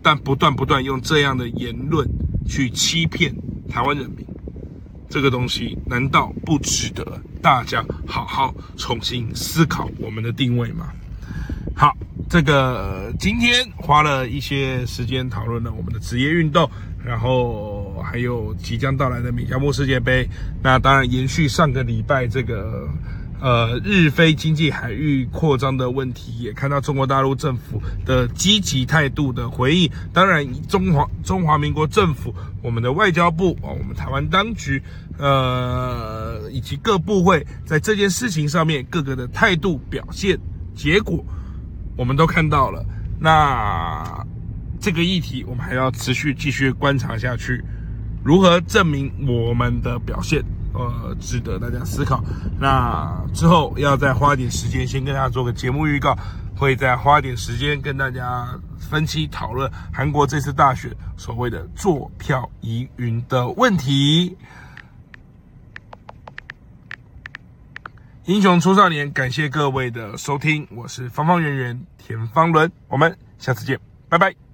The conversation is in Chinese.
但不断用这样的言论去欺骗台湾人民，这个东西难道不值得大家好好重新思考我们的定位吗？好，这个今天花了一些时间讨论了我们的职业运动，然后还有即将到来的美加墨世界杯。那当然延续上个礼拜这个日非经济海域扩张的问题，也看到中国大陆政府的积极态度的回应。当然中华民国政府，我们的外交部我们台湾当局以及各部会在这件事情上面各个的态度表现结果我们都看到了。那这个议题我们还要持续继续观察下去，如何证明我们的表现值得大家思考。那之后要再花一点时间先跟大家做个节目预告，会再花一点时间跟大家分析讨论韩国这次大选所谓的坐票疑云的问题。英雄出少年，感谢各位的收听，我是方方圆圆田方伦，我们下次见，拜拜。